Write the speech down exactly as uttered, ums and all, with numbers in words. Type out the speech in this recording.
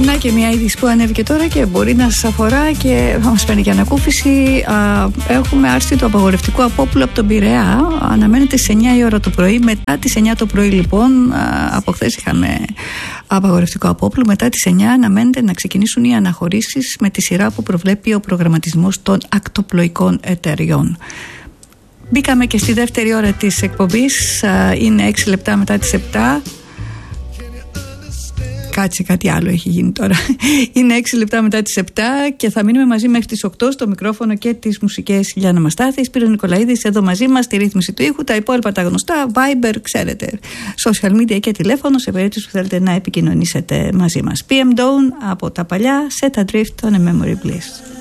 Να και μια είδηση που ανέβηκε τώρα και μπορεί να σας αφορά και θα μας παίρνει για ανακούφιση. Α, έχουμε άρση του απαγορευτικού απόπουλου από τον Πειραιά. Αναμένεται στις εννιά η ώρα το πρωί. Μετά τις εννιά το πρωί, λοιπόν, α, από χθες είχαμε απαγορευτικό απόπουλο. Μετά τις εννιά αναμένεται να ξεκινήσουν οι αναχωρήσεις με τη σειρά που προβλέπει ο προγραμματισμός των ακτοπλοϊκών εταιριών. Μπήκαμε και στη δεύτερη ώρα της εκπομπής. Α, είναι έξι λεπτά μετά τις επτά. Κάτσε, κάτι άλλο έχει γίνει τώρα. Είναι έξι λεπτά μετά τις επτά και θα μείνουμε μαζί μέχρι τις οκτώ στο μικρόφωνο και τις μουσικές Γιάννα Μαστάθη. Σπύρος Νικολαίδης εδώ μαζί μας στη ρύθμιση του ήχου. Τα υπόλοιπα τα γνωστά, Viber, ξέρετε, social media και τηλέφωνο σε περίπτωση που θέλετε να επικοινωνήσετε μαζί μας. πι εμ Dawn από τα παλιά, Set Adrift on a Memory Bliss.